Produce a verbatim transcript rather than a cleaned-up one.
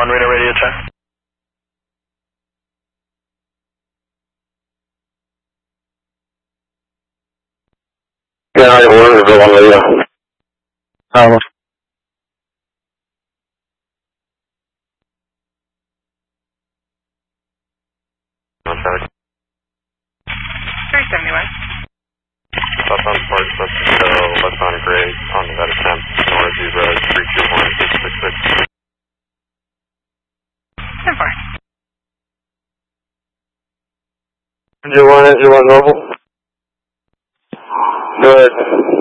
on radar radio check. Yeah, I ordered the one radio. Um, three seventy-one. Southbound Park, let's go westbound grade on that attempt. North zebra three two one six six six. ten four. You want it? You want normal? Good.